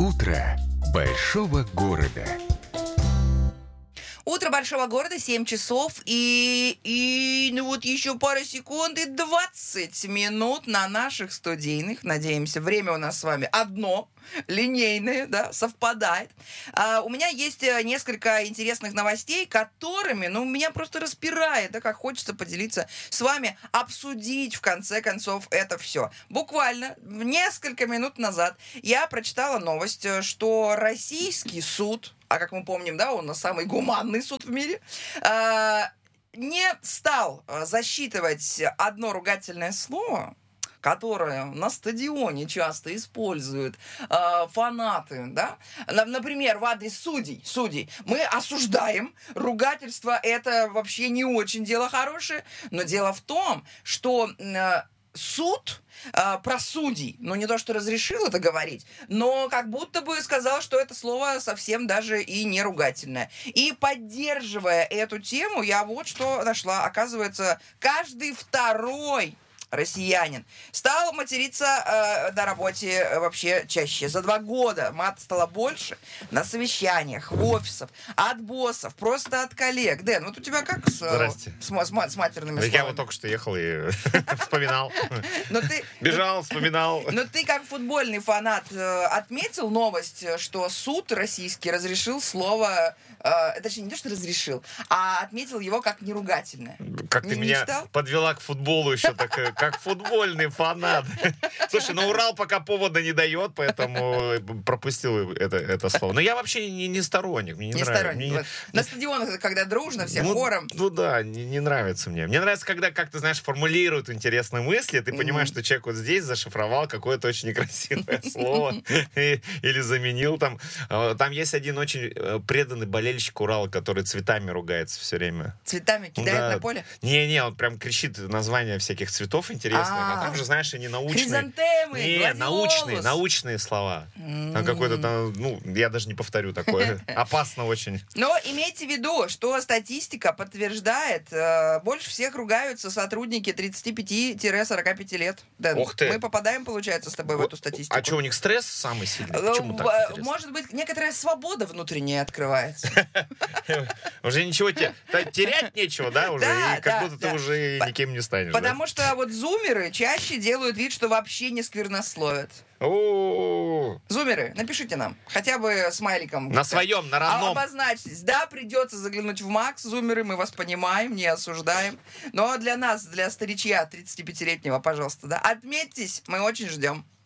Утро большого города. Утро большого города, 7 часов, ну вот еще пара секунд и 20 минут на наших студийных. Надеемся, время у нас с вами одно, линейное, да, совпадает. У меня есть несколько интересных новостей, которыми, меня просто распирает, да, как хочется поделиться с вами, обсудить, в конце концов, это все. Буквально несколько минут назад я прочитала новость, что российский суд, а как мы помним, да, он самый гуманный суд в мире, не стал засчитывать одно ругательное слово, которое на стадионе часто используют фанаты, да? Например, в адрес судей. Мы осуждаем. Ругательство — это вообще не очень дело хорошее, но дело в том, что суд про судей, не то что разрешил это говорить, но как будто бы сказал, что это слово совсем даже и не ругательное. И поддерживая эту тему, я вот что нашла. Оказывается, каждый второй россиянин стал материться на работе вообще чаще. За 2 года мат стало больше на совещаниях, в офисах, от боссов, просто от коллег. Дэн, вот у тебя как с матерными словами? Я вот только что ехал и вспоминал. Бежал, вспоминал. Но ты как футбольный фанат отметил новость, что суд российский разрешил слово, точнее, не то, что разрешил, а отметил его как неругательное. Как ты меня подвела к футболу еще так, как футбольный фанат. Слушай, Урал пока повода не дает, поэтому пропустил это слово. Но я вообще не сторонник. Мне не нравится. На стадионах, когда дружно, все хором. Да, не нравится мне. Мне нравится, когда, как ты знаешь, формулируют интересные мысли, ты понимаешь, что человек вот здесь зашифровал какое-то очень некрасивое слово или заменил там. Там есть один очень преданный болельщик Урала, который цветами ругается все время. Цветами кидает на поле? Не, он прям кричит названия всяких цветов интересных, а там же, знаешь, они научные. Хризантемы, Не, научные слова. Там какой-то там, я даже не повторю такое. Опасно очень. Но имейте в виду, что статистика подтверждает, больше всех ругаются сотрудники 35-45 лет. Да, Ух ты. Мы попадаем, получается, с тобой в эту статистику. А что, у них стресс самый сильный? Почему так? Может быть, некоторая свобода внутренняя открывается. Уже ничего терять нечего, да, уже? И как будто ты уже никем не станешь. Потому что вот зумеры чаще делают вид, что вообще не сквернословят. Зумеры, напишите нам, хотя бы смайликом. На своем, на родном. Обозначьтесь. Да, придется заглянуть в Макс, зумеры, мы вас понимаем, не осуждаем. Но для нас, для старичья 35-летнего, пожалуйста, да, отметьтесь, мы очень ждем.